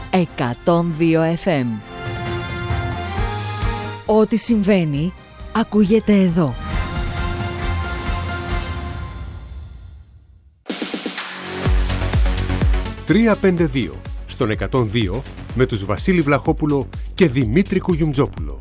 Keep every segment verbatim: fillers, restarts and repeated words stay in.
εκατόν δύο εφ εμ. Ό,τι συμβαίνει ακούγεται εδώ. τριακόσια πενήντα δύο στον εκατόν δύο με τους Βασίλη Βλαχόπουλο και Δημήτρη Κουγιουμτζόπουλο.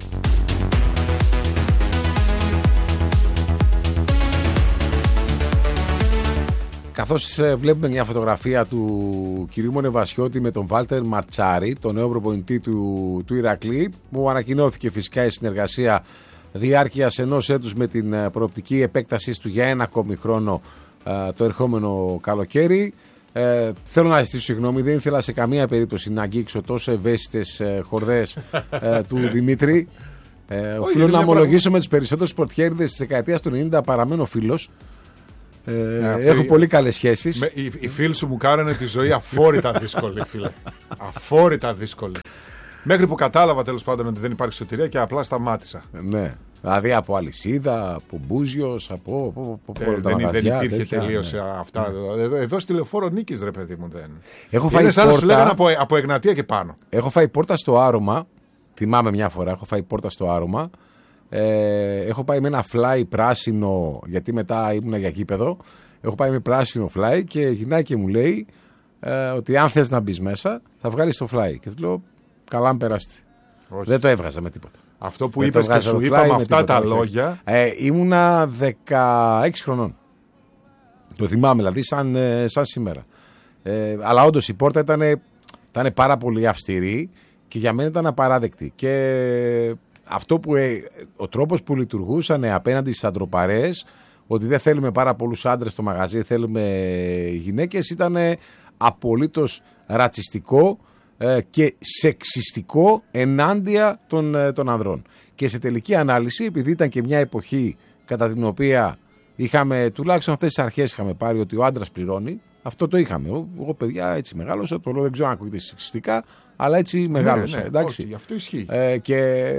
Καθώς βλέπουμε μια φωτογραφία του κυρίου Μονεβασιώτη με τον Βάλτερ Μαρτσάρη, τον νέο προπονητή του, του Ηρακλή, που ανακοινώθηκε φυσικά η συνεργασία διάρκειας ενός έτους με την προοπτική επέκταση του για ένα ακόμη χρόνο ε, το ερχόμενο καλοκαίρι. Ε, θέλω να ζητήσω συγγνώμη, δεν ήθελα σε καμία περίπτωση να αγγίξω τόσο ευαίσθητες ε, χορδές ε, του Δημήτρη. Ε, οφείλω να ομολογήσω με τους περισσότερους πορτιέριδες της δεκαετίας του ενενήντα παραμένω φίλος. Ε, ναι, έχω η... πολύ καλές σχέσεις. Με, οι, οι φίλοι σου μου κάνανε τη ζωή αφόρητα δύσκολη, φίλε. Αφόρητα δύσκολη. Μέχρι που κατάλαβα τέλος πάντων ότι δεν υπάρχει σωτηρία και απλά σταμάτησα. Ναι. Δηλαδή από αλυσίδα, από μπούζιος, από. από, από ε, δεν, μαγαζιά, δεν υπήρχε τελείως ναι. αυτά. Ναι. Εδώ, εδώ στη Λεωφόρο Νίκης, ρε παιδί μου, δεν. Έχω φάει πόρτα. Σου λέγανε από, από Εγνατία και πάνω. Έχω φάει πόρτα στο Άρωμα. Θυμάμαι μια φορά, έχω φάει πόρτα στο Άρωμα. Ε, έχω πάει με ένα φλάι πράσινο, γιατί μετά ήμουν για γήπεδο. Έχω πάει με πράσινο φλάι και γυρνάει και μου λέει ε, ότι αν θες να μπεις μέσα, θα βγάλεις το φλάι. Και του λέω, καλά, αν περάσετε. Δεν το έβγαζα με τίποτα. Αυτό που είπες και σου είπα με αυτά τα λόγια. Ε, ήμουνα δεκαέξι χρονών. Το θυμάμαι δηλαδή σαν, σαν σήμερα. Ε, αλλά όντως η πόρτα ήταν, ήταν πάρα πολύ αυστηρή και για μένα ήταν απαράδεκτη. Και αυτό που, ε, ο τρόπος που λειτουργούσαν απέναντι στις αντροπαρέες, ότι δεν θέλουμε πάρα πολλούς άντρες στο μαγαζί, θέλουμε γυναίκες, ήταν απολύτως ρατσιστικό και σεξιστικό ενάντια των, των ανδρών. Και σε τελική ανάλυση, επειδή ήταν και μια εποχή κατά την οποία είχαμε, τουλάχιστον αυτές τις αρχές είχαμε πάρει, ότι ο άντρας πληρώνει, αυτό το είχαμε. Εγώ, παιδιά, έτσι μεγάλωσα, το λέω, δεν ξέρω αν ακούγεται σεξιστικά, αλλά έτσι μεγάλωσα. Ναι, ναι, εντάξει. όχι, αυτό ισχύει. Ε, και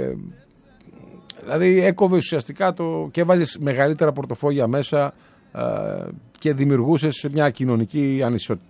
δηλαδή έκοβε ουσιαστικά το, και έβαζες μεγαλύτερα πορτοφόλια μέσα ε, και δημιουργούσες μια κοινωνική ανισότητα.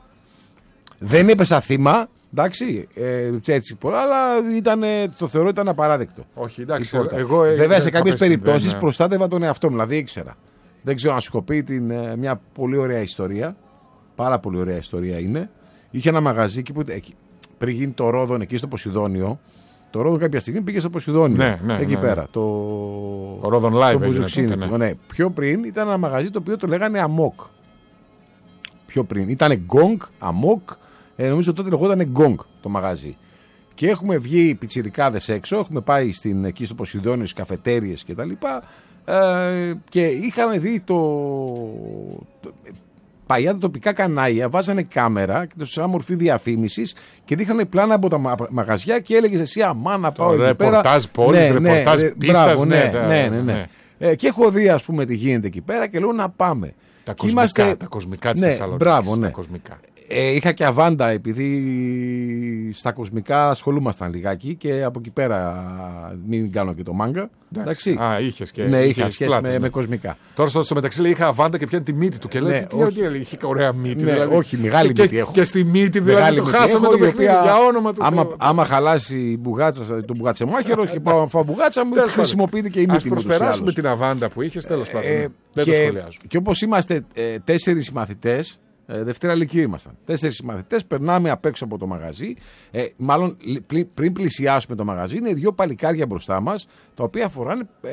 Δεν έπεσα θύμα. Εντάξει, ε, έτσι πολλά, αλλά ήταν, το θεωρώ ήταν απαράδεκτο. Όχι, εντάξει. Εγώ, βέβαια, σε κάποιες περιπτώσεις ναι. προστάτευα τον εαυτό μου, δηλαδή ήξερα. Δεν ξέρω αν σου έχω πει την, μια πολύ ωραία ιστορία. Πάρα πολύ ωραία ιστορία είναι. Είχε ένα μαγαζί εκεί που, εκεί, πριν γίνει το Ρόδον εκεί στο Ποσειδόνιο. Το Ρόδον κάποια στιγμή πήγε στο Ποσειδόνιο. Ναι, ναι, εκεί ναι, πέρα. Ναι. Το, το Ρόδον Live. Το έγινε, ναι. Ναι. Πιο πριν ήταν ένα μαγαζί το οποίο το λέγανε Αμόκ. Πιο πριν. Ήτανε Γκόγκ, Αμόκ. Ε, νομίζω τότε λεγόταν Γκόγκ το μαγαζί. Και έχουμε βγει πιτσιρικάδες έξω, έχουμε πάει στην, εκεί στο Ποσειδόνιο, στις καφετέριες κτλ. Ε, και είχαμε δει το, το. Παλιά τα τοπικά κανάλια βάζανε κάμερα και το σαν μορφή διαφήμισης και δείχνανε πλάνα από τα μαγαζιά και έλεγες εσύ αμά να πάω εκεί πέρα. Ρεπορτάζ πόλης, ναι, ρεπορτάζ ναι, πίστας. Μπράβο, ναι, ναι, ναι, ναι, ναι. Ε, και έχω δει ας πούμε τι γίνεται εκεί πέρα και λέω να πάμε. Τα κοσμικά, είμαστε... τα κοσμικά της ναι, Θεσσαλονίκης. Μπράβο, ναι. Τα κοσμικά. Ε, είχα και αβάντα επειδή στα κοσμικά ασχολούμασταν λιγάκι και από εκεί πέρα μην κάνω και το μάγκα. Εντάξει. Α, είχες και ναι, είχα σχέση πλάτες, με, ναι. με κοσμικά. Τώρα στο, στο μεταξύ λέει είχα αβάντα και πιάνει τη μύτη του και λέει ναι, τι όχι, είχε ωραία μύτη. Ναι, δηλαδή. όχι, μεγάλη και, μύτη έχω. Και στη μύτη δηλαδή το χάσαμε το παιχνίδι για όνομα του άμα, Θεού. Άμα χαλάσει η μπουγάτσα, το μπουγατσεμάχερο και πάω να φάω μπουγάτσα μου, χρησιμοποιείται και η μύτη. Ας προσπεράσουμε την αβάντα που είχες, τέλος πάντων. Δεν το σχολιάζω. Και όπως είμαστε τέσσερις μαθητές. Ε, Δευτέρα Λυκείου ήμασταν. Τέσσερις μαθητές, περνάμε απ' έξω από το μαγαζί. Ε, μάλλον πλη, πριν πλησιάσουμε το μαγαζί, είναι δύο παλικάρια μπροστά μας, τα οποία φοράνε ε,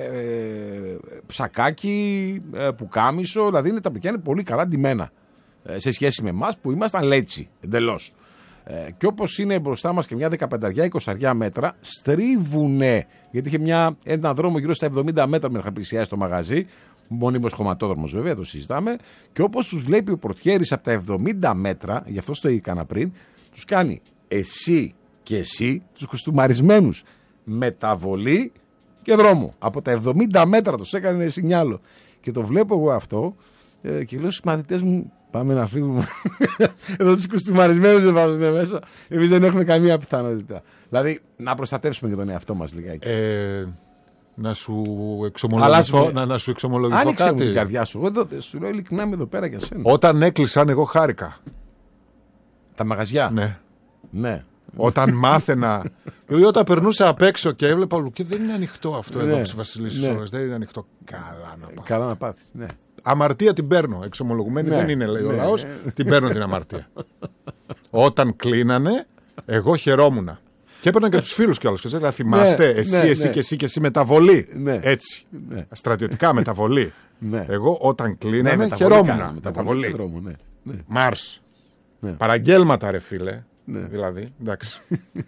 ψακάκι, ε, πουκάμισο, δηλαδή είναι, τα παιδιά είναι πολύ καλά ντυμένα ε, σε σχέση με εμάς που ήμασταν λέτσι εντελώς. Ε, και όπως είναι μπροστά μας και μια δεκαπενταριά εικοσαριά μέτρα, στρίβουνε, γιατί είχε μια, ένα δρόμο γύρω στα εβδομήντα μέτρα μέχρι να πλησιάσει το μαγαζί. Μόνιμος χωματόδρομος βέβαια, το συζητάμε. Και όπως τους βλέπει ο πορτιέρης από τα εβδομήντα μέτρα, γι' αυτό το έκανα πριν, τους κάνει εσύ και εσύ, τους κοστούμαρισμένους, μεταβολή και δρόμο. Από τα εβδομήντα μέτρα τους έκανε σινιάλο. Και το βλέπω εγώ αυτό ε, και λέω στους μαθητές μου, πάμε να φύγουμε. Εδώ τους κοστούμαρισμένους δεν βάζουν μέσα. Εμείς δεν έχουμε καμία πιθανότητα. Δηλαδή να προστατεύσουμε και τον εαυτό μας λιγάκι. Ε... Να σου εξομολογηθώ, να, να σου εξομολογηθώ άνοιξε κάτι. Άνοιξε μου την καρδιά σου. Εγώ σου λέω ειλικρινά είμαι εδώ πέρα για σένα. Όταν έκλεισαν εγώ χάρηκα. Τα μαγαζιά. Ναι. Ναι. Όταν μάθαινα. Δηλαδή, όταν περνούσα απ' έξω και έβλεπα. Και δεν είναι ανοιχτό αυτό Ναι. εδώ, Βασιλής Ναι. Ώρας. Δεν είναι ανοιχτό. Καλά να πάω. Καλά να πάθεις. Ναι. Αμαρτία την παίρνω. Εξομολογουμένη Ναι. δεν είναι, λέει ο Ναι. λαός. Την παίρνω την αμαρτία. Όταν κλείνανε, εγώ χαιρόμουν. Και έπαιρνα και τους φίλους κιόλας. Δηλαδή, θυμάστε, Ναι, εσύ, ναι, εσύ ναι. και εσύ και εσύ μεταβολή. Ναι. Έτσι. Ναι. Στρατιωτικά μεταβολή. Ναι. Εγώ όταν κλείνανε, μεταβολή χαιρόμουν. κάναμε, Μεταβολή. δρόμο, ναι. Ναι. Μάρς. Ναι. Παραγγέλματα, ρε φίλε. Ναι. Δηλαδή, εντάξει.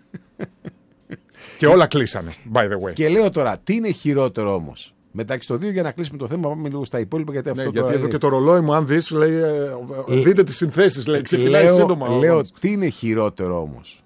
Και όλα κλείσανε, by the way. Και λέω τώρα, τι είναι χειρότερο όμως. Μεταξύ των δύο, για να κλείσουμε το θέμα, πάμε λίγο στα υπόλοιπα. Γιατί, Ναι, αυτό γιατί το... εδώ και το ρολόι μου, αν δεις, λέει, ε, ε, δείτε τις συνθέσεις, λέει, ξεκινάει λέω, σύντομα. ο λέω αγώνας. τι είναι χειρότερο όμως.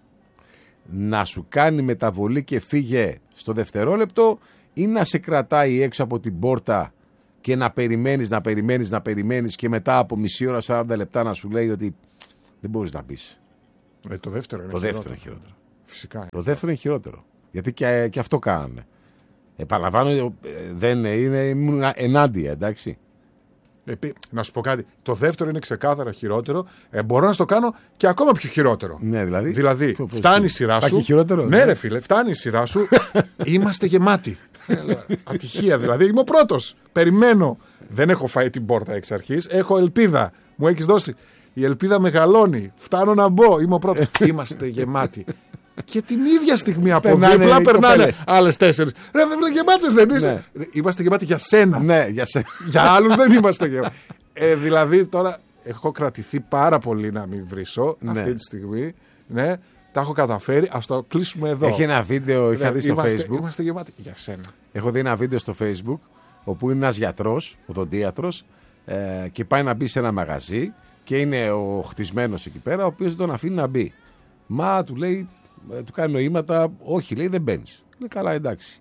Να σου κάνει μεταβολή και φύγε στο δευτερόλεπτο ή να σε κρατάει έξω από την πόρτα και να περιμένεις, να περιμένεις, να περιμένεις και μετά από μισή ώρα, σαράντα λεπτά να σου λέει ότι δεν μπορείς να πεις. Ε, το δεύτερο είναι Το χειρότερο. δεύτερο είναι χειρότερο. Φυσικά. Το δεύτερο είναι χειρότερο. Γιατί και, και αυτό κάνανε. Επαναλαμβάνω, ε, δεν είναι, ήμουν ενάντια, εντάξει. Επί- να σου πω κάτι. Το δεύτερο είναι ξεκάθαρα χειρότερο. Ε, μπορώ να στο κάνω και ακόμα πιο χειρότερο. Ναι, δηλαδή. Δηλαδή, Ποιο- πώς- φτάνει η σειρά Πάει σου. και χειρότερο, ναι, ναι. ρε φίλε, φτάνει η σειρά σου. Είμαστε γεμάτοι. Ε, λέω, Ατυχία δηλαδή. Είμαι ο πρώτος. Περιμένω. Δεν έχω φάει την πόρτα εξ αρχής. Έχω ελπίδα. Μου έχεις δώσει. Η ελπίδα μεγαλώνει. Φτάνω να μπω. Είμαι ο πρώτος. Είμαστε γεμάτοι. Και την ίδια στιγμή από Περνάνε δίπλα οι περνάνε κοπέλες. άλλες τέσσερις. Ρε βέβαια γεμάτες δεν είσαι. Ναι. Είμαστε γεμάτοι για σένα. Ναι, για σένα. Για άλλους δεν είμαστε γεμάτοι. Ε, δηλαδή τώρα έχω κρατηθεί πάρα πολύ να μην βρίσω Ναι. αυτή τη στιγμή. Ναι, τα έχω καταφέρει. Ας το κλείσουμε εδώ. Έχει ένα βίντεο, είχα Ναι, δει στο είμαστε, Facebook. Είμαστε γεμάτοι για σένα. Έχω δει ένα βίντεο στο Facebook όπου είναι ένας γιατρός, οδοντίατρος, ε, και πάει να μπει σε ένα μαγαζί και είναι ο χτισμένος εκεί πέρα, ο οποίος δεν τον αφήνει να μπει. Μα του λέει, ε, του κάνει νοήματα, όχι, λέει, δεν μπαίνεις. Λέει, καλά, εντάξει.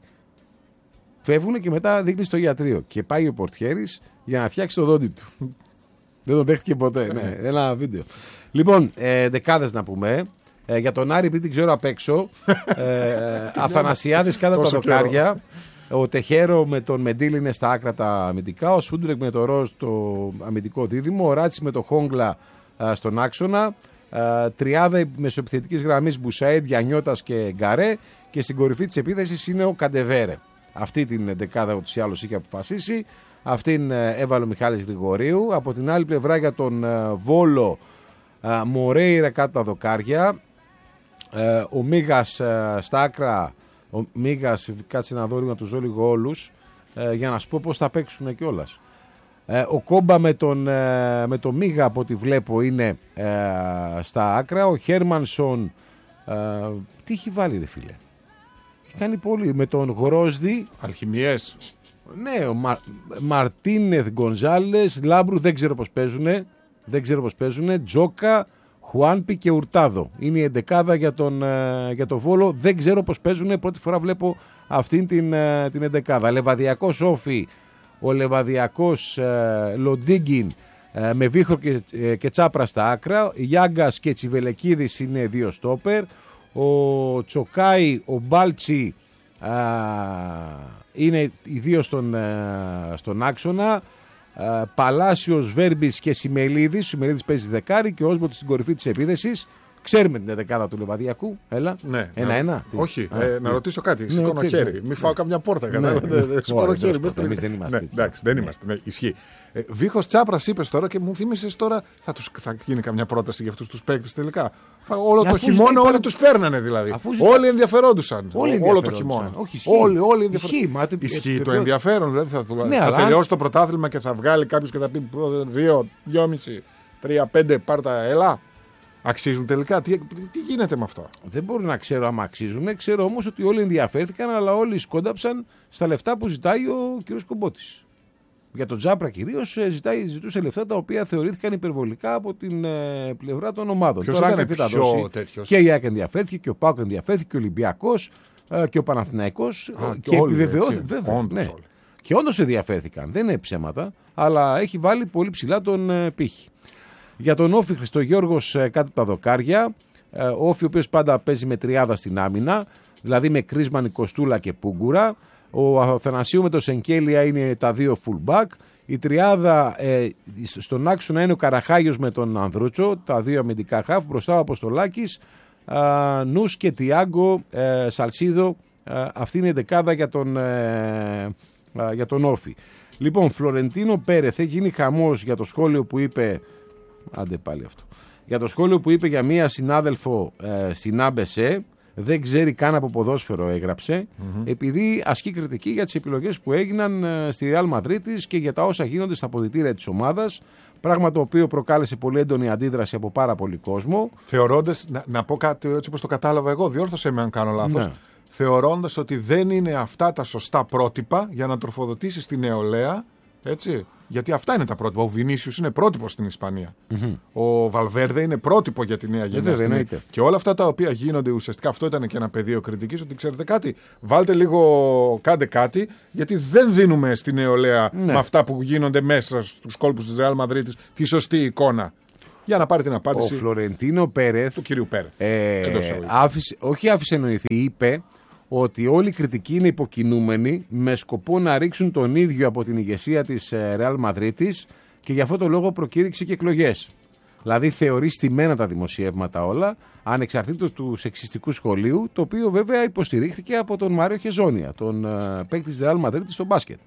Φεύγουν και μετά δείχνει στο ιατρείο και πάει ο πορτιέρης για να φτιάξει το δόντι του. Δεν τον δέχτηκε ποτέ. Ναι, ένα βίντεο. Λοιπόν, ε, δεκάδες να πούμε. Ε, για τον Άρη, επειδή την ξέρω απ' έξω, ε, Αθανασιάδης κάτω από τα Τόσο καιρό. δοκάρια. Ο Τεχέρο με τον Μεντήλ είναι στα άκρα τα αμυντικά. Ο Σούντρεκ με το Ροζ το αμυντικό δίδυμο. Ο Ράτσι με το Χόγκλα α, στον άξονα. Α, τριάδα μεσοεπιθετικής γραμμής Μπουσαέντ, Γιαννιώτας και Γκαρέ. Και στην κορυφή της επίθεσης είναι ο Καντεβέρε. Αυτή την δεκάδα ούτως ή άλλως είχε αποφασίσει. Αυτήν ε, έβαλε ο Μιχάλης Γρηγορίου. Από την άλλη πλευρά για τον ε, Βόλο, ε, Μορέιρα κάτω τα δοκάρια. Ε, ο Μίγας ε, στα άκρα. Ο Μίγας, κάτσε να δω λίγο να τους δω λίγο όλους, ε, για να σου πω πώς θα παίξουν κιόλας. Ε, ο Κόμπα με τον, ε, με τον Μίγα από ό,τι βλέπω είναι ε, στα άκρα. Ο Χέρμανσον, ε, τι έχει βάλει ρε φίλε. Έχει κάνει πολύ με τον Γρόσδη. Αλχημιές. Ναι, ο Μα, Μαρτίνεθ Γκονζάλες, Λάμπρου δεν ξέρω πώς παίζουνε. Δεν ξέρω πώς παίζουνε. Τζόκα, Χουάνπι και Ουρτάδο. Είναι η εντεκάδα για τον, ε, για τον Βόλο. Δεν ξέρω πώς παίζουνε. Πρώτη φορά βλέπω αυτήν την, ε, την εντεκάδα. Λεβαδιακός Όφι, ο Λεβαδιακός ε, Λοντίγκιν ε, με Βίχο και, ε, και Τσάπρα στα άκρα. Γιάγκας και Τσιβελεκίδης είναι δύο στόπερ. Ο Τσοκάι, ο Μπάλτσι α, είναι οι δύο στον, α, στον άξονα. Α, Παλάσιος, Βέρμπης και Σιμελίδης. Ο Σιμελίδης παίζει δεκάρι και ο Όσμποτ στην κορυφή της επίθεσης. Ξέρουμε την δεκάδα του Λεβαδιακού. Έλα. Ναι. Ένα-ένα. Τι? Όχι, Α, ε, ναι. να ρωτήσω κάτι. Ναι, Σηκώνω τι, χέρι. ναι. Μην φάω καμιά πόρτα. Ναι, κατάλαβε. ναι. Σηκώνω Ωραία, χέρι. δεν μες εμείς τρι- δεν είμαστε Ναι, τέτοιοι. εντάξει, δεν Ναι. είμαστε. Ναι, ισχύει. Ε, Βίχος Τσάπρας είπες τώρα και μου θύμισες τώρα. Θα, τους, θα γίνει καμιά πρόταση για αυτούς τους παίκτες τελικά. Φα- Όλο το Αφού χειμώνα ζητάει όλοι πάρα- τους παίρνανε δηλαδή. Αφού ζητάει- Όλοι ενδιαφερόντουσαν. Όλοι Όλο το ενδιαφερόντουσαν. χειμώνα. Όχι, ισχύει. Όλοι, όλοι ενδιαφερόντουσαν. Ισχύει, μα, το- Ισχύει ε, το βεβαίως. ενδιαφέρον. Δηλαδή θα, Ναι, θα αλλά- τελειώσει το πρωτάθλημα και θα βγάλει κάποιο και θα πει δύο, δυόμιση, τρία, πέντε, πάρτα, έλα. Αξίζουν τελικά. Τι, τι γίνεται με αυτό. Δεν μπορώ να ξέρω άμα αξίζουν. Ξέρω όμως ότι όλοι ενδιαφέρθηκαν, αλλά όλοι σκόνταψαν στα λεφτά που ζητάει ο κ. Κομπότης. Για τον Τζάπρα κυρίως ζητούσε λεφτά τα οποία θεωρήθηκαν υπερβολικά από την ε, πλευρά των ομάδων. Ποιος Τώρα, αν ήταν κάποιοι τα πιο δώσει, τέτοιος? και η ΑΕΚ ενδιαφέρθηκε και ο ΠΑΟΚ ενδιαφέρθηκε και ο Ολυμπιακός ε, και ο Παναθηναϊκός Α, ε, και και όλοι, επιβεβαιώθηκε. έτσι. Βέβαια, Όντως ναι. όλοι. Και όντως ενδιαφέρθηκαν. Δεν είναι ψέματα, αλλά έχει βάλει πολύ ψηλά τον ε, πύχη. Για τον Όφη Χριστογιώργος ε, κάτω από τα δοκάρια. Ε, ο Όφη ο οποίος πάντα παίζει με τριάδα στην άμυνα, δηλαδή με Κρίσμαν, Κοστούλα και Πούγκουρα. Ο Αθανασίου με το Σενκέλια είναι τα δύο full back. Η τριάδα ε, στον άξονα είναι ο Καραχάγιος με τον Ανδρούτσο, τα δύο αμυντικά χαφ. Μπροστά ο Αποστολάκης, Νους και Τιάγκο ε, Σαλσίδο. Ε, αυτή είναι η δεκάδα για τον, ε, ε, για τον Όφη. Λοιπόν, Φλωρεντίνο Πέρεθ, έχει γίνει χαμός για το σχόλιο που είπε. Άντε πάλι αυτό. Για το σχόλιο που είπε για μία συνάδελφο ε, στην Άμπεσε. Δεν ξέρει καν από ποδόσφαιρο, έγραψε, mm-hmm. επειδή ασκεί κριτική για τις επιλογές που έγιναν ε, στη Ρεάλ Μαδρίτης και για τα όσα γίνονται στα αποδυτήρια της ομάδας. Πράγμα το οποίο προκάλεσε πολύ έντονη αντίδραση από πάρα πολύ κόσμο. Θεωρώντας, να, να πω κάτι έτσι όπως το κατάλαβα εγώ, διόρθωσέ με αν κάνω λάθος. Ναι. Θεωρώντας ότι δεν είναι αυτά τα σωστά πρότυπα για να τροφοδοτήσεις τη νεολαία, έτσι. Γιατί αυτά είναι τα πρότυπα. Ο Βινίσιους είναι πρότυπο στην Ισπανία. Mm-hmm. Ο Βαλβέρδε είναι πρότυπο για τη νέα γενιά. Και όλα αυτά τα οποία γίνονται ουσιαστικά, αυτό ήταν και ένα πεδίο κριτικής, ότι ξέρετε κάτι, βάλτε λίγο, κάντε κάτι, γιατί δεν δίνουμε στη νεολαία ναι. με αυτά που γίνονται μέσα στους κόλπους της Ρεάλ Μαδρίτης τη σωστή εικόνα. Για να πάρει την απάντηση. Ο Φλωρεντίνο Πέρεθ του κυρίου Πέρεθ. Ε, άφησε, όχι άφησε εννοηθεί, είπε ότι όλη η κριτική είναι υποκινούμενη με σκοπό να ρίξουν τον ίδιο από την ηγεσία της Ρεάλ Μαδρίτης και γι' αυτό το λόγο προκήρυξε και εκλογές. Δηλαδή θεωρεί στημένα τα δημοσιεύματα όλα, ανεξαρτήτως του σεξιστικού σχολείου, το οποίο βέβαια υποστηρίχθηκε από τον Μάριο Χεζόνια, τον uh, παίκτη της Ρεάλ Μαδρίτης στο μπάσκετ.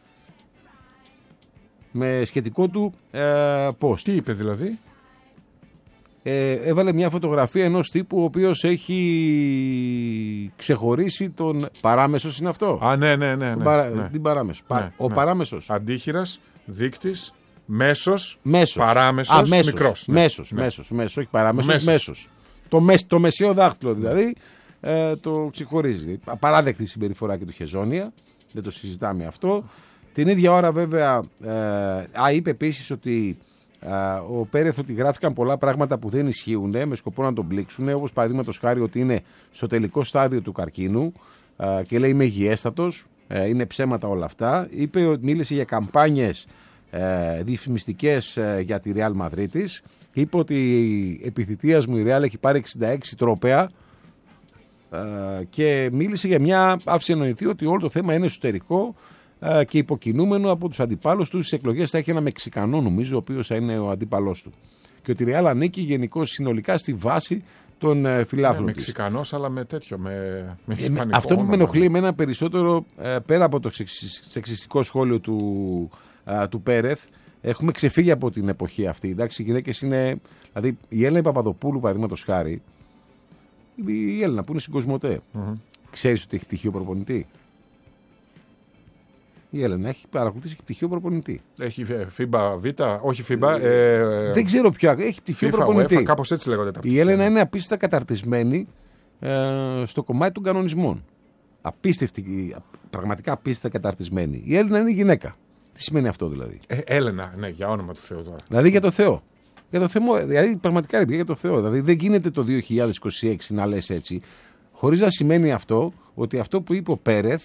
Με σχετικό του uh, post. Τι είπε δηλαδή? Ε, έβαλε μια φωτογραφία ενός τύπου ο οποίος έχει ξεχωρίσει τον παράμεσος, είναι αυτό. Α, ναι, ναι, ναι. ναι, παρα... ναι. Την παράμεσο. Ναι, ο ναι. παράμεσος. Αντίχειρας, δείκτης, μέσος, μέσος. παράμεσος, Α, μέσος, μικρός. Ναι. Μέσος, ναι. μέσος, μέσος, όχι παράμεσος, μέσος. μέσος. Το, μεσ... το μεσαίο δάχτυλο δηλαδή ε, το ξεχωρίζει. Απαράδεκτη συμπεριφορά και του Χεζόνια, δεν το συζητάμε αυτό. Την ίδια ώρα βέβαια, ε, α, είπε επίσης ότι Uh, ο Πέρεθ ότι γράφτηκαν πολλά πράγματα που δεν ισχύουν με σκοπό να τον πλήξουν, όπως παραδείγματος χάρη ότι είναι στο τελικό στάδιο του καρκίνου uh, και λέει είμαι υγιέστατος, uh, είναι ψέματα όλα αυτά. Είπε ότι μίλησε για καμπάνιες uh, διαφημιστικές uh, για τη Ρεάλ Μαδρίτης. Είπε ότι επί θητείας μου η Ρεάλ έχει πάρει εξήντα έξι τρόπαια uh, και μίλησε για μια άφηση εννοηθεί ότι όλο το θέμα είναι εσωτερικό και υποκινούμενο από τους αντιπάλους του. Στις εκλογές θα έχει ένα Μεξικανό, νομίζω, ο οποίος θα είναι ο αντίπαλός του. Και ότι η Ρεάλ ανήκει γενικώς συνολικά στη βάση των ε, φιλάθλων ναι, της. Μεξικανός, αλλά με τέτοιο, με, με ισπανικό. Αυτό που με ενοχλεί εμένα περισσότερο, ε, πέρα από το σεξιστικό σχόλιο του, ε, του Πέρεθ, έχουμε ξεφύγει από την εποχή αυτή. Εντάξει, οι γυναίκες είναι. Δηλαδή, η Έλληνα Παπαδοπούλου, παραδείγματος χάρη, η Έλληνα που είναι στην Κοσμοτέ, mm-hmm. ξέρεις ότι έχει πτυχίο προπονητή? Η Έλενα έχει παρακολουθήσει και πτυχίο προπονητή. Έχει φίμπα Β, όχι φίμπα. Ε, δεν ξέρω ποια. Έχει πτυχίο FIFA, προπονητή. Κάπως έτσι λέγονται τα πτυχία. Η Έλενα είναι απίστευτα καταρτισμένη ε, στο κομμάτι των κανονισμών. Απίστευτη, πραγματικά απίστευτα καταρτισμένη. Η Έλενα είναι γυναίκα. Τι σημαίνει αυτό δηλαδή? Ε, Έλενα, ναι, για όνομα του Θεού τώρα. Δηλαδή για το Θεό. Για το Θεό, δηλαδή πραγματικά για το Θεό. Δηλαδή δεν γίνεται το δύο χιλιάδες είκοσι έξι να λες έτσι, χωρίς να σημαίνει αυτό ότι αυτό που είπε ο Πέρεθ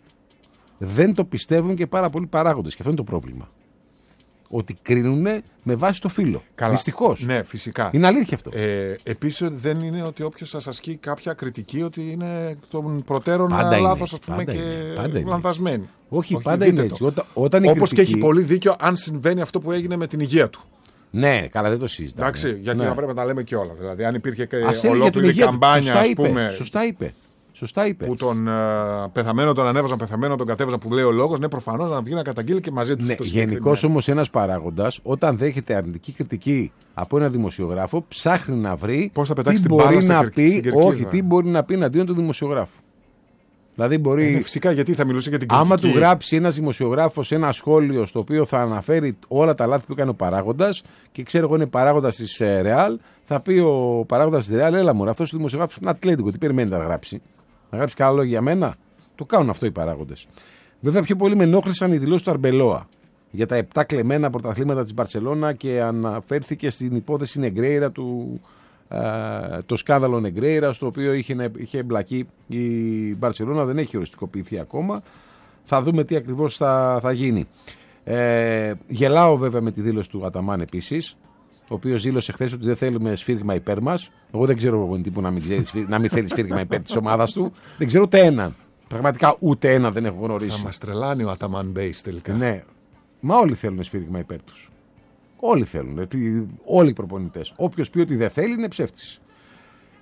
δεν το πιστεύουν και πάρα πολλοί παράγοντες. Και αυτό είναι το πρόβλημα. Ότι κρίνουν με βάση το φύλο. Δυστυχώς. Ναι, φυσικά. Είναι αλήθεια αυτό. Ε, Επίσης δεν είναι ότι όποιος σας ασκεί κάποια κριτική ότι είναι των προτέρων λάθος, ας πούμε, και λανθασμένη. Όχι, Όχι, πάντα είναι έτσι. Όταν, όταν Όπως κριτική... και έχει πολύ δίκιο αν συμβαίνει αυτό που έγινε με την υγεία του. Ναι, καλά, δεν το συζητάμε. Εντάξει, γιατί ναι. θα πρέπει να τα λέμε και όλα. Δηλαδή, αν υπήρχε και ολόκληρη καμπάνια, ας πούμε. Σωστά είπε. Σωστά είπε. Που τον uh, πεθαμένο τον ανέβαζαν, πεθαμένο τον κατέβαζαν, που λέει ο λόγος, ναι, προφανώς να βγει να καταγγείλει και μαζί του. Ναι, γενικώς όμως ένας παράγοντας, όταν δέχεται αρνητική κριτική από ένα δημοσιογράφο, ψάχνει να βρει πώς θα πετάξει τι την μπορεί μπάλα να στην πει, κερκίδα. όχι, τι μπορεί να πει εναντίον του δημοσιογράφου. Δηλαδή μπορεί. Ε, ναι, φυσικά, γιατί θα μιλούσε για την κριτική. Άμα του γράψει ένας δημοσιογράφος ένα σχόλιο στο οποίο θα αναφέρει όλα τα λάθη που έκανε ο παράγοντας και ξέρω εγώ είναι παράγοντας της Ρεάλ, θα πει ο παράγοντας της Ρεάλ, έλα μου, αυτός ο δημοσιογράφος είναι Ατλέτικο, τι περιμένει να γράψει. Να γράψει καλά λόγια για μένα. Το κάνουν αυτό οι παράγοντες. Βέβαια, πιο πολύ με ενόχλησαν οι δηλώσεις του Αρμπελόα για τα επτά κλεμμένα πρωταθλήματα της Μπαρσελόνα και αναφέρθηκε στην υπόθεση Νεγκρέιρα, του, α, το σκάνδαλο Νεγκρέιρα, στο οποίο είχε, είχε εμπλακεί η Μπαρσελόνα. Δεν έχει οριστικοποιηθεί ακόμα. Θα δούμε τι ακριβώς θα, θα γίνει. Ε, γελάω βέβαια με τη δήλωση του Αταμάν επίσης, ο οποίος δήλωσε χθες ότι δεν θέλουμε σφύριγμα υπέρ μας. Εγώ δεν ξέρω προπονητή που να μην, ξέρει, να μην θέλει σφύριγμα υπέρ της ομάδας του. Δεν ξέρω ούτε έναν. Πραγματικά ούτε έναν δεν έχω γνωρίσει. Θα μας τρελάνει ο Αταμάν Μπέις τελικά. Ναι. Μα όλοι θέλουν σφύριγμα υπέρ τους. Όλοι θέλουν. Όλοι οι προπονητές. Όποιος πει ότι δεν θέλει είναι ψεύτης.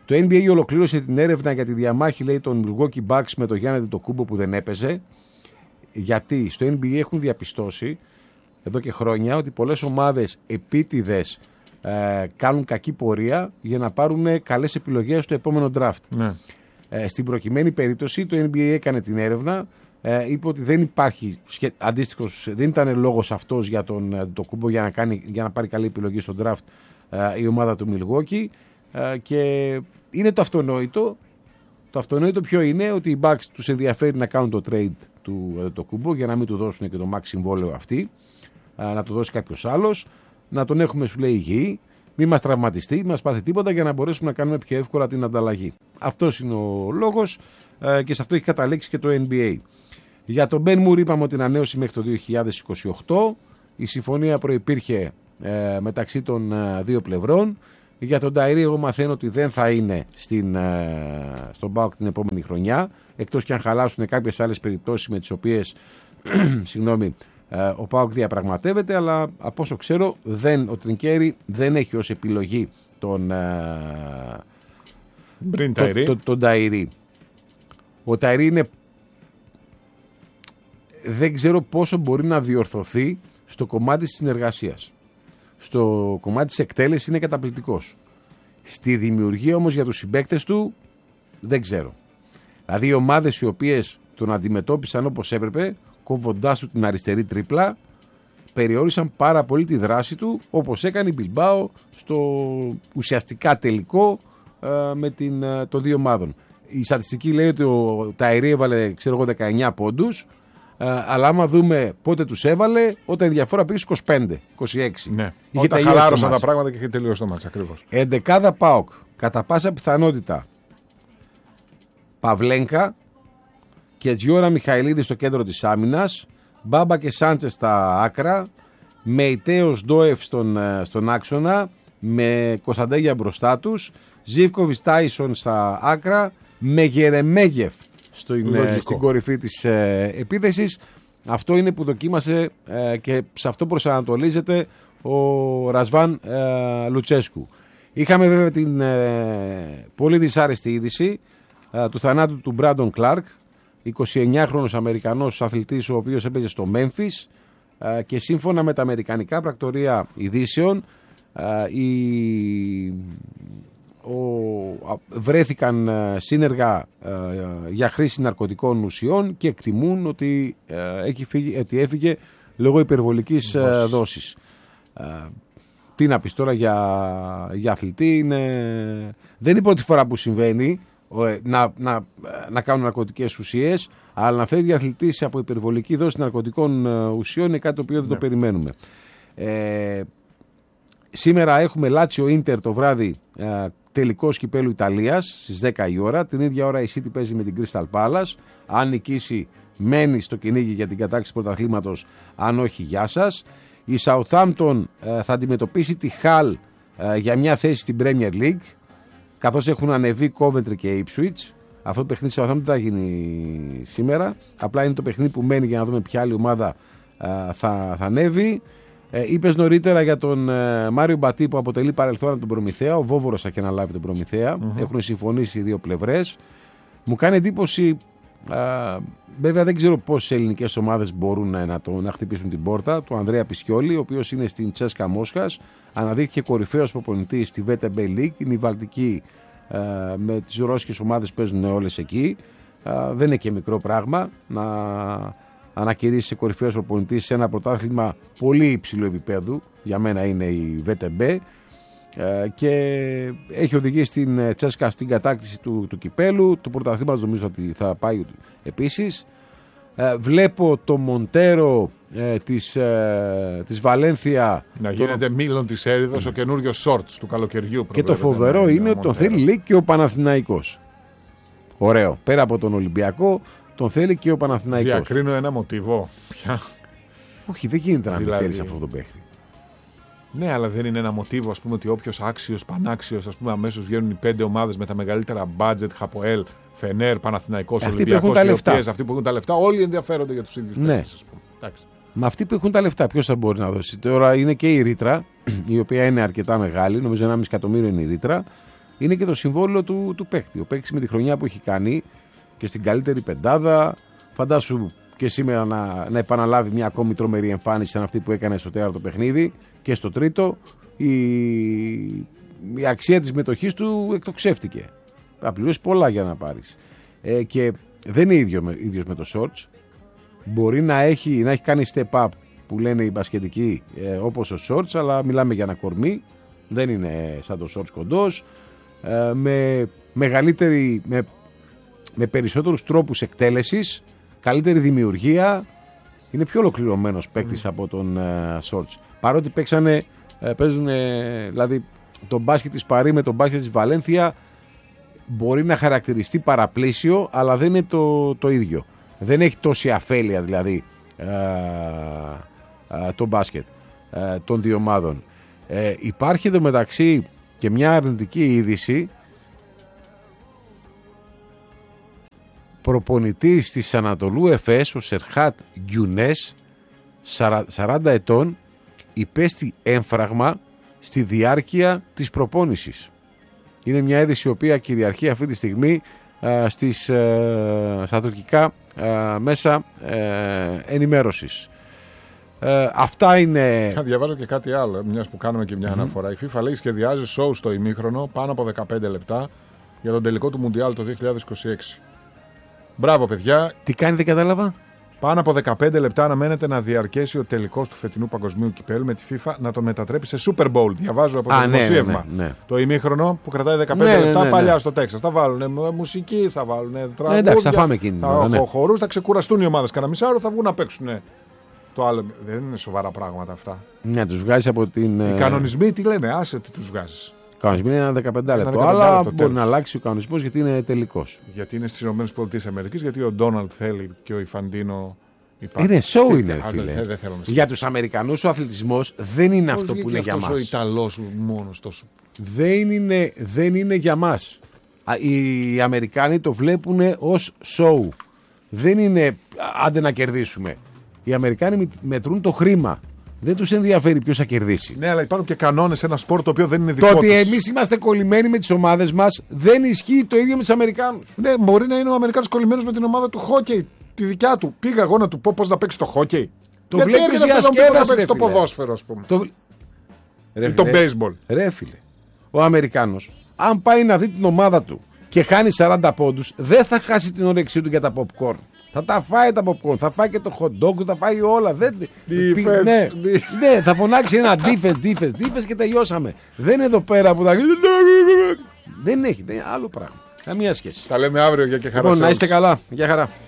Το N B A ολοκλήρωσε την έρευνα για τη διαμάχη, λέει, των Milwaukee Bucks με τον Γιάννη Αντετοκούνμπο που δεν έπαιζε. Γιατί στο N B A έχουν διαπιστώσει εδώ και χρόνια ότι πολλές ομάδες επίτηδες ε, κάνουν κακή πορεία για να πάρουν καλές επιλογές στο επόμενο draft. Ναι. Ε, στην προκειμένη περίπτωση το N B A έκανε την έρευνα, ε, είπε ότι δεν υπάρχει αντίστοιχος, δεν ήταν λόγος αυτός για τον Αντετοκούνμπο για να, κάνει, για να πάρει καλή επιλογή στο draft ε, η ομάδα του Milwaukee, ε, και είναι το αυτονόητο. Το αυτονόητο ποιο είναι? Ότι οι Bucks τους ενδιαφέρει να κάνουν το trade του Αντετοκούνμπο για να μην του δώσουν και το max συμβόλαιο αυτή, να το δώσει κάποιος άλλος, να τον έχουμε, σου λέει, υγιή, μην μας τραυματιστεί, μην μας πάθει τίποτα, για να μπορέσουμε να κάνουμε πιο εύκολα την ανταλλαγή. Αυτός είναι ο λόγος και σε αυτό έχει καταλήξει και το N B A. Για τον Ben Moore είπαμε ότι ανανέωσε μέχρι το δύο χιλιάδες είκοσι οκτώ. Η συμφωνία προϋπήρχε ε, μεταξύ των ε, δύο πλευρών. Για τον Ταϊρή εγώ μαθαίνω ότι δεν θα είναι στην, ε, στον ΠΑΟΚ την επόμενη χρονιά, εκτός και αν χαλάσουν κάποιες άλλες περιπτώσεις με τις οποίες συγγνώμη, ε, ο ΠΑΟΚ διαπραγματεύεται, αλλά από όσο ξέρω δεν, ο Τρινκέρι δεν έχει ως επιλογή τον, ε, τον, το, το, τον Ταϊρή. Ο Ταϊρή είναι, δεν ξέρω πόσο μπορεί να διορθωθεί στο κομμάτι της συνεργασίας. Στο κομμάτι της εκτέλεσης είναι καταπληκτικός. Στη δημιουργία όμως για τους συμπαίκτες του δεν ξέρω. Δηλαδή οι ομάδες οι οποίες τον αντιμετώπισαν όπως έπρεπε, κόβοντάς του την αριστερή τρίπλα, περιόρισαν πάρα πολύ τη δράση του, όπως έκανε η Μπιλμπάο στο ουσιαστικά τελικό ε, με την, ε, των δύο ομάδων. Η στατιστική λέει ότι ο Ταϊρή έβαλε, ξέρω εγώ, δεκαεννιά πόντους, ε, αλλά άμα δούμε πότε τους έβαλε, όταν η διαφορά πήγε είκοσι πέντε είκοσι έξι. Ναι. Όταν χαλάρωσαν τα πράγματα και είχε τελειώσει το μάτς, ακριβώς. Εντεκάδα ΠΑΟΚ, κατά πάσα πιθανότητα Παυλένκα και Τζιόρα Μιχαηλίδη στο κέντρο της άμυνας, Μπάμπα και Σάντσες στα άκρα, Μεϊτέος Ντόεφ στον, στον άξονα, με Κωνσταντέγια μπροστά τους, Ζίβκοβιτς Τάισον στα άκρα, με Γερεμέγεφ στην, στην κορυφή της ε, επίθεσης. Αυτό είναι που δοκίμασε ε, και σε αυτό προσανατολίζεται ο Ρασβάν ε, Λουτσέσκου. Είχαμε βέβαια την ε, πολύ δυσάρεστη είδηση ε, του θανάτου του Μπράντον Κλάρκ, εικοσιεννιάχρονος Αμερικανός αθλητής, ο οποίος έπαιζε στο Μέμφις, ε, και σύμφωνα με τα αμερικανικά πρακτορεία ειδήσεων ε, η, ο, βρέθηκαν σύνεργα ε, για χρήση ναρκωτικών ουσιών και εκτιμούν ότι, ε, έχει φύγει, ότι έφυγε λόγω υπερβολικής ε, δόσης. Ε, τι να πεις τώρα για, για αθλητή, είναι, δεν είναι η πρώτη φορά που συμβαίνει να, να, να κάνουν ναρκωτικές ουσίες, αλλά να φεύγει αθλητής από υπερβολική δόση ναρκωτικών ουσιών είναι κάτι το οποίο δεν ναι. το περιμένουμε. Ε, σήμερα έχουμε Λάτσιο Ίντερ το βράδυ, ε, τελικός κυπέλου Ιταλίας στις δέκα η ώρα. Την ίδια ώρα η City παίζει με την Crystal Palace. Αν νικήσει, μένει στο κυνήγι για την κατάκτηση πρωταθλήματος, αν όχι, γεια σας. Η Southampton ε, θα αντιμετωπίσει τη Hull ε, για μια θέση στην Premier League, καθώς έχουν ανεβεί Coventry και Ipswich. Αυτό το παιχνίδι της Southampton δεν θα γίνει σήμερα. Απλά είναι το παιχνίδι που μένει για να δούμε ποια άλλη ομάδα ε, θα, θα ανέβει. Ε, είπες νωρίτερα για τον ε, Μάριο Μπατί που αποτελεί παρελθόν από τον Προμηθέα. Ο Βόβορος θα έχει αναλάβει τον Προμηθέα. Mm-hmm. Έχουν συμφωνήσει οι δύο πλευρές. Μου κάνει εντύπωση, α, βέβαια δεν ξέρω πόσες ελληνικές ομάδες μπορούν να, να, το, να χτυπήσουν την πόρτα του Ανδρέα Πισιόλη, ο οποίος είναι στην Τσέσκα Μόσχας. Αναδείχθηκε κορυφαίος προπονητής στη βι τι μπι League. Είναι η Βαλτική, α, με τις ρώσικες ομάδες παίζουν όλες εκεί. Α, δεν είναι και μικρό πράγμα να ανακηρύσσει κορυφαίος προπονητής σε ένα πρωτάθλημα πολύ υψηλού επίπεδου. Για μένα είναι η βι τι μπι. Και έχει οδηγήσει την Τσέσκα στην κατάκτηση του, του κυπέλου. Το πρωταθλήματος νομίζω ότι θα πάει επίσης. Βλέπω το Μοντέρο ε, της, ε, της Βαλένθια να γίνεται το... μήλον της έρηδος, ο καινούριο σόρτς του καλοκαιριού. Και το φοβερό είναι ότι τον θέλει, λέει, και ο Παναθηναϊκός. Ωραίο. Πέρα από τον Ολυμπιακό, τον θέλει και ο Παναθηναϊκός. Διακρίνω ένα μοτίβο πια. Όχι, δεν γίνεται να δηλαδή... μην θέλεις αυτό το παίχτη. Ναι, αλλά δεν είναι ένα μοτίβο, ας πούμε, ότι όποιος άξιος, πανάξιος, ας πούμε, αμέσως βγαίνουν οι πέντε ομάδες με τα μεγαλύτερα budget, Χαποέλ, Φενέρ, Παναθηναϊκός, Ολυμπιακός, αυτοί που έχουν τα λεφτά, όλοι ενδιαφέρονται για τους ίδιους ναι. παίκτες, ας πούμε. Εντάξει. Με αυτοί που έχουν τα λεφτά, ποιος θα μπορεί να δώσει. Τώρα είναι και η ρήτρα, η οποία είναι αρκετά μεγάλη, νομίζω ένα κόμμα πέντε εκατομμύριο είναι η ρήτρα. είναι και το συμβόλαιο του, του παίκτη. Ο παίκτης με τη χρονιά που έχει κάνει και στην καλύτερη πεντάδα, φαντάσου και σήμερα να, να επαναλάβει μια ακόμη τρομερή εμφάνιση σαν αυτή που έκανε στο τέταρτο παιχνίδι και στο τρίτο. Η, η αξία της μετοχής του εκτοξεύτηκε. Θα πληρώσει πολλά για να πάρεις. Ε, και δεν είναι ίδιο με, ίδιος με το Shorts. Μπορεί να έχει, να έχει κάνει step up που λένε οι μπασκετικοί ε, όπως ο Shorts, αλλά μιλάμε για ένα κορμί. Δεν είναι σαν το Shorts κοντός. Ε, με, μεγαλύτερη, με, με περισσότερους τρόπους εκτέλεσης, καλύτερη δημιουργία. Είναι πιο ολοκληρωμένος παίκτης mm. από τον ε, Shorts. Παρότι παίξανε, ε, παίζουν, ε, δηλαδή το μπάσκετ της Παρί με το μπάσκετ της Βαλένθια μπορεί να χαρακτηριστεί παραπλήσιο, αλλά δεν είναι το, το ίδιο. Δεν έχει τόση αφέλεια δηλαδή ε, ε, το μπάσκετ ε, των δύο ομάδων. Ε, υπάρχει εδώ μεταξύ και μια αρνητική είδηση. Προπονητής της Ανατολού Εφές, ο Σερχάτ Γκιουνές, σαράντα ετών, υπέστη έμφραγμα στη διάρκεια της προπόνησης. Είναι μια είδηση η οποία κυριαρχεί αυτή τη στιγμή α, στις, α, στα τουρκικά α, μέσα α, ενημέρωσης. Ε, αυτά είναι. Θα διαβάζω και κάτι άλλο, μιας που κάνουμε και μια mm-hmm. αναφορά. Η FIFA λέει σχεδιάζει show στο ημίχρονο πάνω από δεκαπέντε λεπτά για τον τελικό του Μουντιάλ το δύο χιλιάδες είκοσι έξι. Μπράβο, παιδιά. Τι κάνει, δεν κατάλαβα. Πάνω από δεκαπέντε λεπτά αναμένεται να διαρκέσει ο τελικός του φετινού Παγκοσμίου Κυπέλλου με τη FIFA να τον μετατρέπει σε Super Bowl. Διαβάζω από το Α, δημοσίευμα. Ναι, ναι, ναι. Το ημίχρονο που κρατάει δεκαπέντε ναι, λεπτά ναι, ναι, παλιά ναι. στο Τέξας. Θα βάλουν μουσική, θα βάλουν τραγούδια. Ε, εντάξει, θα φάμε εκείνη. Θα ναι. χορούς, θα ξεκουραστούν οι ομάδες κανένα μισάωρο, θα βγουν να παίξουν. Το άλλο. Δεν είναι σοβαρά πράγματα αυτά. Ναι, τους βγάζει από την. Οι κανονισμοί τι λένε, άσε τι τους βγάζεις. Ο κανονισμός είναι ένα δεκαπέντε λεπτό. δεκαπέντε Αλλά λεπτό, μπορεί τέλος. να αλλάξει ο κανονισμός γιατί είναι τελικός. Γιατί είναι στις ΗΠΑ, γιατί ο Ντόναλντ θέλει και ο Ιφαντίνο. Υπάρχει. Είναι show Τι, είναι, α, φίλε. δεν, δεν θέλω να Για τους Αμερικανούς ο αθλητισμός δεν είναι Πώς αυτό που βγήκε είναι για αυτός μας. ο Ιταλός μόνος τόσο. Δεν είναι, δεν είναι για μας. Α, Οι Αμερικάνοι το βλέπουν ως show. Δεν είναι άντε να κερδίσουμε. Οι Αμερικάνοι μετρούν το χρήμα. Δεν τους ενδιαφέρει ποιος θα κερδίσει. Ναι, αλλά υπάρχουν και κανόνες σε ένα σπορ το οποίο δεν είναι δικό Το τους. ότι εμείς είμαστε κολλημένοι με τις ομάδες μας δεν ισχύει το ίδιο με τους Αμερικάνους. Ναι, μπορεί να είναι ο Αμερικάνος κολλημένος με την ομάδα του χόκεϊ. Τη δικιά του. Πήγα εγώ να του πω πώς να παίξει το χόκεϊ. Το Γιατί βλέπεις έρχεται αυτός να πει διασκέδαση, να παίξει ρε το φίλε. ποδόσφαιρο, ας πούμε. Το... Ρε, Ή το φίλε, baseball. Ρε φίλε, ο Αμερικάνος, αν πάει να δει την ομάδα του και χάνει σαράντα πόντους, δεν θα χάσει την όρεξή του για τα popcorn. Θα τα φάει τα popcorn, θα φάει και το hot dog, θα φάει όλα. Δεν... Defense, ναι, defense. ναι, θα φωνάξει ένα defense, defense, defense και τελειώσαμε. Δεν είναι εδώ πέρα που θα. Δεν έχει, δεν είναι άλλο πράγμα. Καμία σχέση. Τα λέμε αύριο για και χαρά. Λοιπόν, σε να όλους. είστε καλά. Γεια χαρά.